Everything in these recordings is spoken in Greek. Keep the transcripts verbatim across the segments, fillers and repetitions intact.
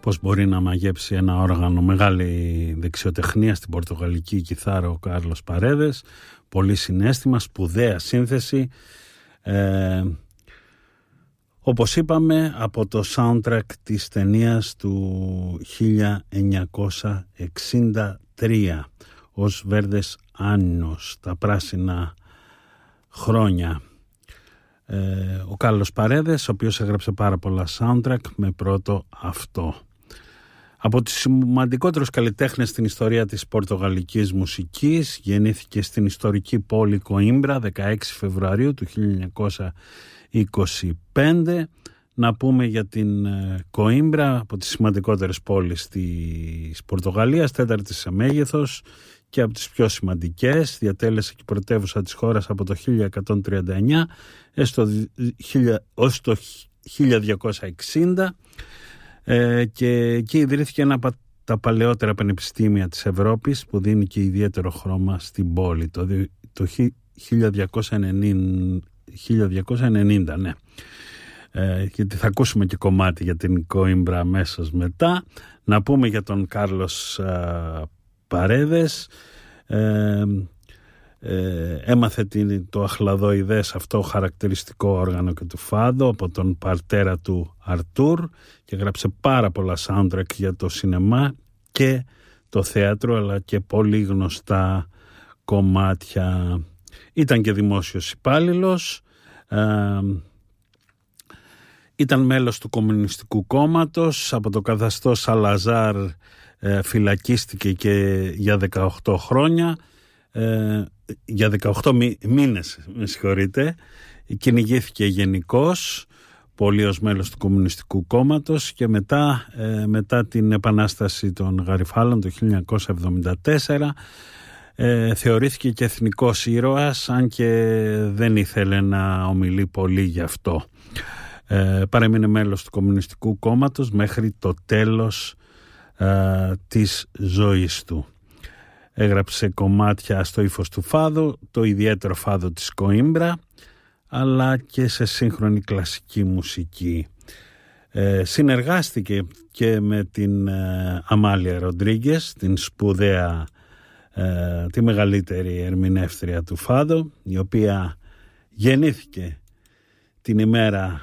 πώς μπορεί να μαγέψει ένα όργανο, μεγάλη δεξιοτεχνία στην πορτογαλική κιθάρα ο Κάρλος Παρέδες, πολύ συναίσθημα, σπουδαία σύνθεση, ε, όπως είπαμε από το soundtrack της ταινίας του χίλια εννιακόσια εξήντα τρία, ως Βέρδες Άννος, τα πράσινα χρόνια. Ε, ο Κάρλος Παρέδες, ο οποίος έγραψε πάρα πολλά soundtrack, με πρώτο αυτό. Από τους σημαντικότερους καλλιτέχνες στην ιστορία της πορτογαλικής μουσικής, γεννήθηκε στην ιστορική πόλη Κοίμπρα δεκαέξι Φεβρουαρίου του χίλια εννιακόσια είκοσι πέντε. Να πούμε για την Κοίμπρα, από τις σημαντικότερες πόλεις της Πορτογαλίας, τέταρτη σε μέγεθος και από τις πιο σημαντικές. Διατέλεσε και πρωτεύουσα της χώρας από το χίλια εκατόν τριάντα εννιά έως το χίλια διακόσια εξήντα, ε, και εκεί ιδρύθηκε ένα από τα παλαιότερα πανεπιστήμια της Ευρώπης, που δίνει και ιδιαίτερο χρώμα στην πόλη, το, το χίλια διακόσια ενενήντα, ναι. Ε, γιατί θα ακούσουμε και κομμάτι για την Κοίμπρα αμέσως μετά. Να πούμε για τον Κάρλος α, Παρέδες, ε, ε, έμαθε την, το αχλαδοειδές αυτό χαρακτηριστικό όργανο και του φάδο από τον πατέρα του Αρτούρ, και γράψε πάρα πολλά soundtrack για το σινεμά και το θέατρο, αλλά και πολύ γνωστά κομμάτια. Ήταν και δημόσιος υπάλληλος, ε, ήταν μέλος του Κομμουνιστικού Κόμματος, από το καθεστώς Σαλαζάρ ε, φυλακίστηκε και για δεκαοκτώ χρόνια, ε, για δεκαοκτώ μí, μήνες, με συγχωρείτε, κυνηγήθηκε γενικώς, πολύ ως μέλος του Κομμουνιστικού Κόμματος, και μετά, ε, μετά την Επανάσταση των Γαριφάλων το χίλια εννιακόσια εβδομήντα τέσσερα ε, θεωρήθηκε και εθνικός ήρωας, αν και δεν ήθελε να ομιλεί πολύ γι' αυτό. Ε, παρέμεινε μέλος του Κομμουνιστικού Κόμματος μέχρι το τέλος ε, της ζωής του. Έγραψε κομμάτια στο ύφος του φάδο, το ιδιαίτερο φάδο της Κοίμπρα, αλλά και σε σύγχρονη κλασική μουσική. Ε, συνεργάστηκε και με την ε, Αμάλια Ροντρίγκες, την σπουδαία, ε, τη μεγαλύτερη ερμηνεύτρια του φάδο, η οποία γεννήθηκε την ημέρα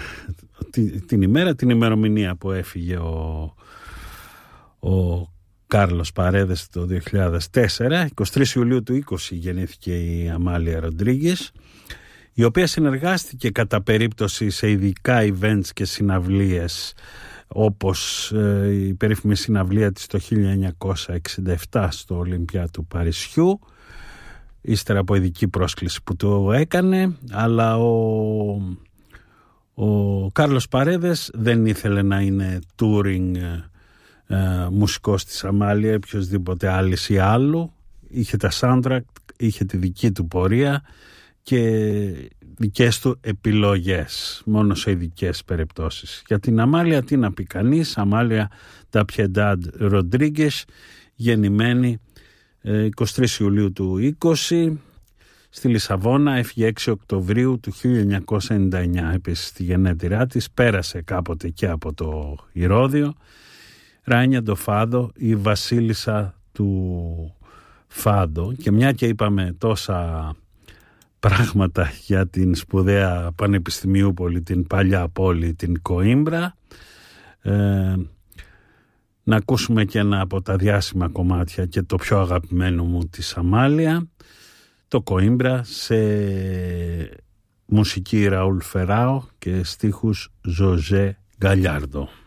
την ημέρα, την ημερομηνία που έφυγε ο, ο Κάρλος Παρέδες το δύο χιλιάδες τέσσερα, εικοστή τρίτη Ιουλίου του είκοσι γεννήθηκε η Αμάλια Ροντρίγκες, η οποία συνεργάστηκε κατά περίπτωση σε ειδικά events και συναυλίες, όπως ε, η περίφημη συναυλία της το χίλια εννιακόσια εξήντα επτά στο Ολυμπιά του Παρισιού, ύστερα από ειδική πρόσκληση που το έκανε, αλλά ο Ο Κάρλος Παρέδες δεν ήθελε να είναι touring ε, μουσικός της Αμάλια ή οποιοσδήποτε άλλης ή άλλου. Είχε τα soundtrack, είχε τη δική του πορεία και δικές του επιλογές, μόνο σε ειδικές περιπτώσεις. Για την Αμάλια τι να πει κανείς, Αμάλια Τα Πιεντάντ Ροντρίγκες, γεννημένη ε, εικοστή τρίτη Ιουλίου του είκοσι, στη Λισαβόνα, έφυγε έξι Οκτωβρίου του χίλια εννιακόσια ενενήντα εννιά. Επίσης στη γενέτειρά της, πέρασε κάποτε και από το Ηρώδειο. Ράνια το Φάδο, η βασίλισσα του Φάδο. Και μια και είπαμε τόσα πράγματα για την σπουδαία πανεπιστημιούπολη, την παλιά πόλη, την Κοίμπρα, ε, να ακούσουμε και ένα από τα διάσημα κομμάτια και το πιο αγαπημένο μου της Αμάλια, το Κοίμπρα, σε μουσική Ραούλ Φεράο και στίχους Ζωζέ Γκαλιάρντο.